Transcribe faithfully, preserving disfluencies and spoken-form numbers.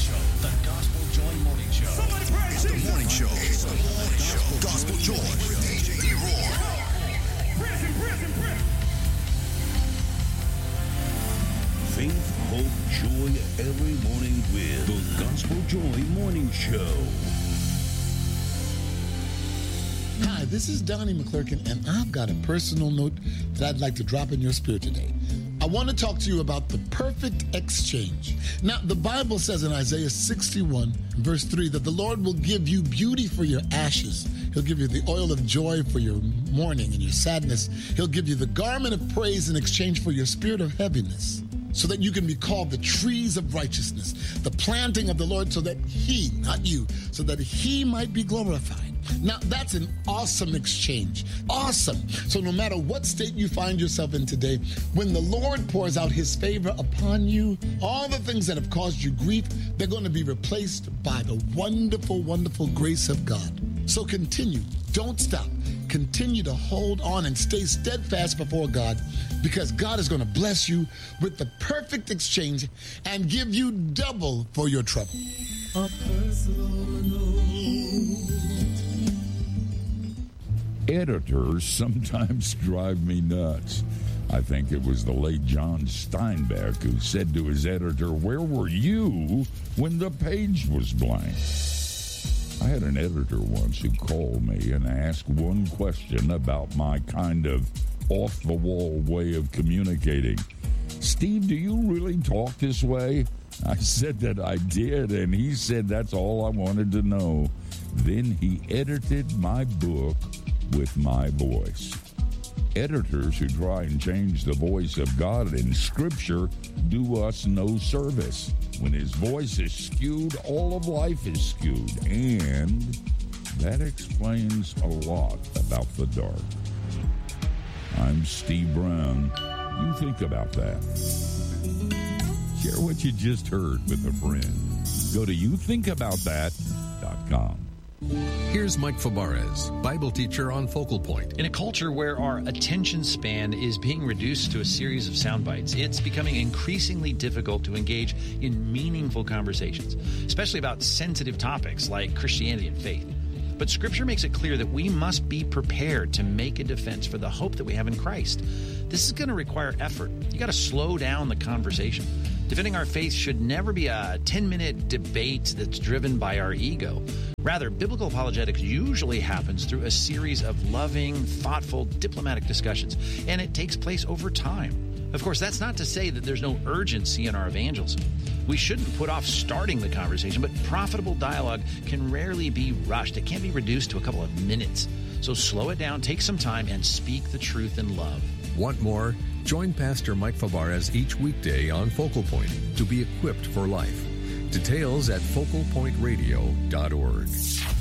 Show. The Gospel Joy Morning Show. Somebody praise The Jesus. Morning Show. The Morning Show. Gospel Joy with D J Roar. Prison, prison, prison. Faith, hope, joy every morning with the Gospel Joy Morning Show. Hi, this is Donnie McClurkin, and I've got a personal note that I'd like to drop in your spirit today. I want to talk to you about the perfect exchange. Now, the Bible says in Isaiah sixty-one, verse three, that the Lord will give you beauty for your ashes. He'll give you the oil of joy for your mourning and your sadness. He'll give you the garment of praise in exchange for your spirit of heaviness, so that you can be called the trees of righteousness, the planting of the Lord, so that he, not you, so that he might be glorified. Now, that's an awesome exchange. Awesome. So no matter what state you find yourself in today, when the Lord pours out his favor upon you, all the things that have caused you grief, they're going to be replaced by the wonderful, wonderful grace of God. So continue. Don't stop. Continue to hold on and stay steadfast before God, because God is going to bless you with the perfect exchange and give you double for your trouble. A personal note. Editors sometimes drive me nuts. I think it was the late John Steinbeck who said to his editor, "Where were you when the page was blank?" I had an editor once who called me and asked one question about my kind of off-the-wall way of communicating. "Steve, do you really talk this way?" I said that I did, and he said that's all I wanted to know. Then he edited my book with my voice. Editors who try and change the voice of God in Scripture do us no service. When his voice is skewed, all of life is skewed, and that explains a lot about the dark. I'm Steve Brown. You think about that. Share what you just heard with a friend. Go to you think about that dot com. Here's Mike Fabarez, Bible teacher on Focal Point. In a culture where our attention span is being reduced to a series of sound bites, it's becoming increasingly difficult to engage in meaningful conversations, especially about sensitive topics like Christianity and faith. But Scripture makes it clear that we must be prepared to make a defense for the hope that we have in Christ. This is going to require effort. You got to slow down the conversation. Defending our faith should never be a ten-minute debate that's driven by our ego. Rather, biblical apologetics usually happens through a series of loving, thoughtful, diplomatic discussions, and it takes place over time. Of course, that's not to say that there's no urgency in our evangelism. We shouldn't put off starting the conversation, but profitable dialogue can rarely be rushed. It can't be reduced to a couple of minutes. So slow it down, take some time, and speak the truth in love. Want more? Join Pastor Mike Fabarez each weekday on Focal Point to be equipped for life. Details at focal point radio dot org.